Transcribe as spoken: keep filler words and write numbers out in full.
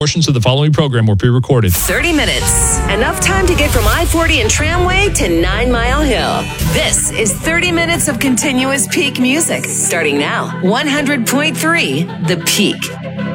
Portions of the following program were pre-recorded. thirty minutes. Enough time to get from I forty and Tramway to Nine Mile Hill. This is thirty minutes of continuous Peak music. Starting now, one hundred point three The Peak.